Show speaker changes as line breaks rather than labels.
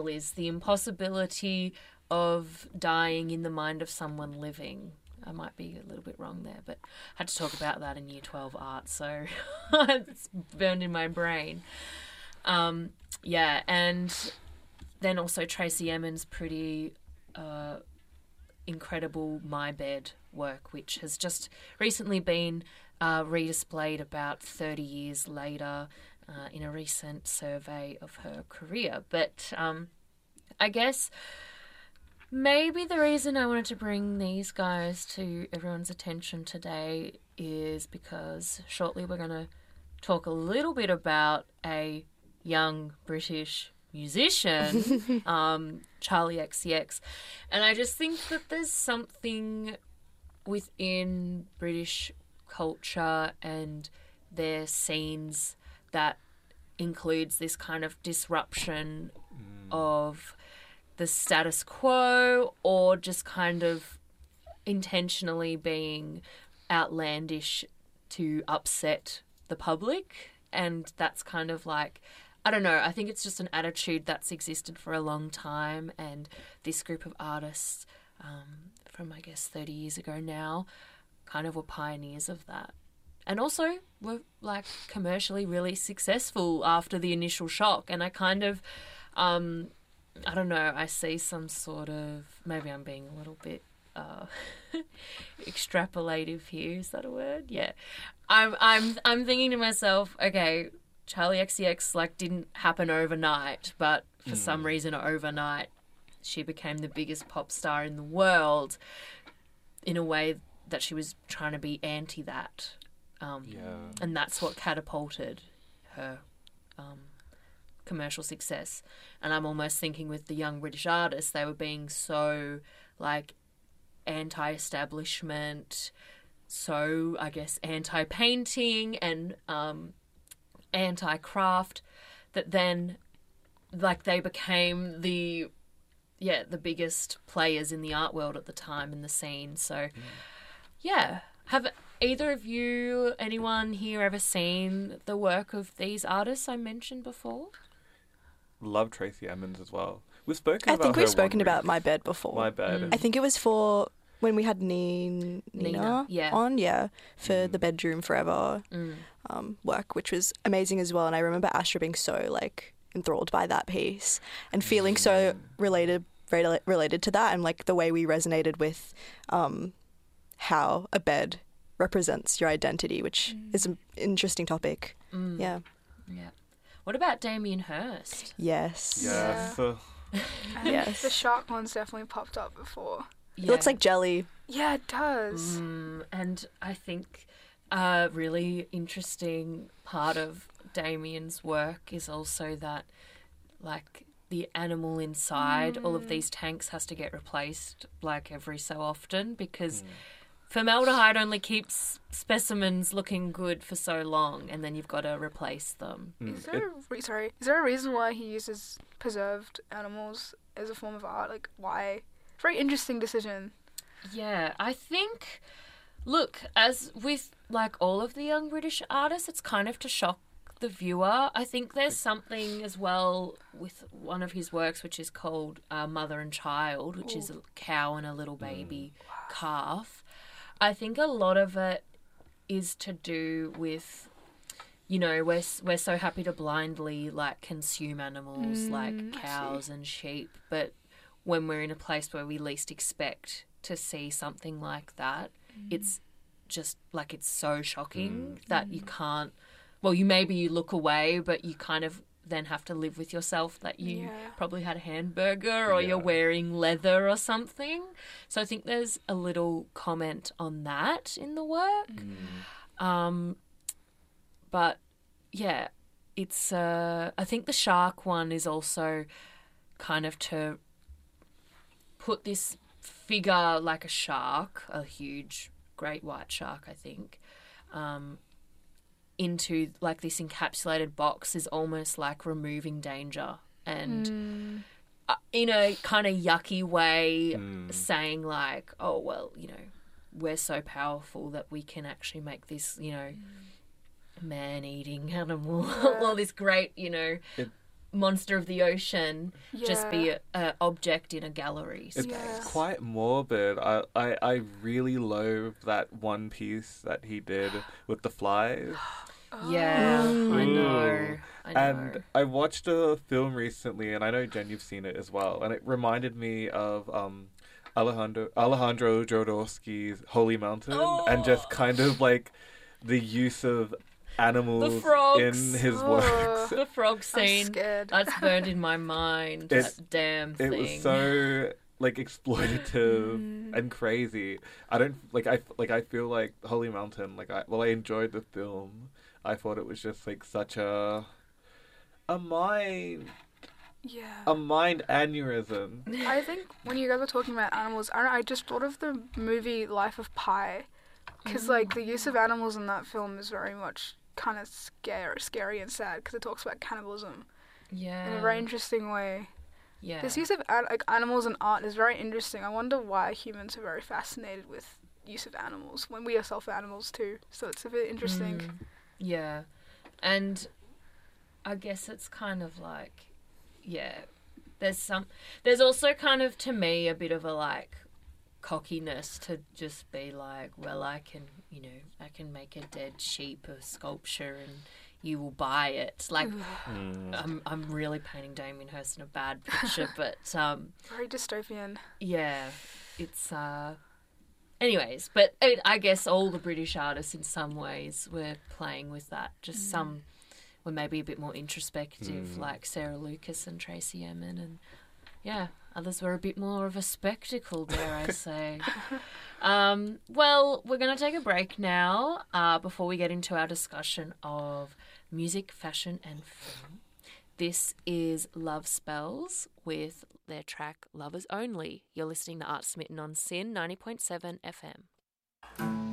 title is The Impossibility of Dying in the Mind of Someone Living. I might be a little bit wrong there, but I had to talk about that in Year 12 art, so it's burned in my brain. And then also Tracey Emin's pretty incredible My Bed work, which has just recently been redisplayed about 30 years later in a recent survey of her career. But I guess maybe the reason I wanted to bring these guys to everyone's attention today is because shortly we're going to talk a little bit about a young British musician, Charli XCX. And I just think that there's something within British culture and their scenes that includes this kind of disruption of the status quo, or just kind of intentionally being outlandish to upset the public. And that's kind of like, I don't know, I think it's just an attitude that's existed for a long time, and this group of artists from, I guess, 30 years ago now kind of were pioneers of that. And also were, like, commercially really successful after the initial shock. And I kind of, I don't know, I see some sort of, maybe I'm being a little bit extrapolative here, is that a word? Yeah. I'm thinking to myself, okay, Charli XCX, like, didn't happen overnight, but for some reason overnight she became the biggest pop star in the world in a way that she was trying to be anti that. And that's what catapulted her commercial success. And I'm almost thinking with the young British artists, they were being so, like, anti-establishment, so, I guess, anti-painting and anti-craft, that then, like, they became the biggest players in the art world at the time in the scene. So, have either of you, anyone here, ever seen the work of these artists I mentioned before?
Love Tracey Emin as well. We've spoken
I
about
think
her
we've spoken
one
about My Bed before.
My Bed.
I think it was for when we had Nina on, for the Bedroom Forever work, which was amazing as well. And I remember Astra being so, like, enthralled by that piece and feeling so related to that, and, like, the way we resonated with how a bed represents your identity, which is an interesting topic. Yeah.
What about Damien Hirst?
Yes.
Yes.
Yes.
The shark one's definitely popped up before.
It looks like jelly.
Yeah, it does.
And I think a really interesting part of Damien's work is also that, like, the animal inside all of these tanks has to get replaced, like, every so often, because formaldehyde only keeps specimens looking good for so long, and then you've got to replace them.
Is there a reason why he uses preserved animals as a form of art? Like, why? Very interesting decision.
Yeah, I think, look, as with, like, all of the young British artists, it's kind of to shock the viewer. I think there's something as well with one of his works, which is called Mother and Child, which is a cow and a little baby calf. I think a lot of it is to do with, you know, we're so happy to blindly, like, consume animals like cows and sheep, but when we're in a place where we least expect to see something like that, it's just, like, it's so shocking that you can't, well, you look away, but you kind of then have to live with yourself that you probably had a hamburger or you're wearing leather or something. So I think there's a little comment on that in the work. But yeah, it's I think the shark one is also kind of to put this figure like a shark, a huge great white shark, I think, into, like, this encapsulated box is almost like removing danger, and in a kind of yucky way saying, like, oh, well, you know, we're so powerful that we can actually make this, you know, man-eating animal all this great, you know, monster of the ocean just be an object in a gallery.
It's quite morbid. I really loathe that one piece that he did with the flies.
Yeah, I know.
And I watched a film recently, and I know, Jen, you've seen it as well, and it reminded me of Alejandro Jodorowsky's Holy Mountain, and just kind of like the use of animals in his works.
The frog scene. That's burned in my mind. That damn thing.
It was so like exploitative and crazy. I feel like Holy Mountain, I enjoyed the film. I thought it was just like such a mind aneurysm.
I think when you guys were talking about animals, I just thought of the movie Life of Pi, because like the use of animals in that film is very much kind of scary and sad, because it talks about cannibalism in a very interesting way. Yeah, this use of animals in art is very interesting. I wonder why humans are very fascinated with use of animals when we ourselves are animals too. So it's a bit interesting.
Yeah, and I guess it's kind of like, there's also kind of, to me, a bit of a like cockiness to just be like, well, I can make a dead sheep a sculpture and you will buy it. Like, I'm really painting Damien Hirst in a bad picture, but
very dystopian.
Yeah, it's anyways, but I guess all the British artists in some ways were playing with that. Just some were maybe a bit more introspective, like Sarah Lucas and Tracey Emin, and others were a bit more of a spectacle, dare I say. Well, we're going to take a break now before we get into our discussion of music, fashion and film. This is Love Spells with their track Lovers Only. You're listening to Art Smitten on SYN 90.7 FM.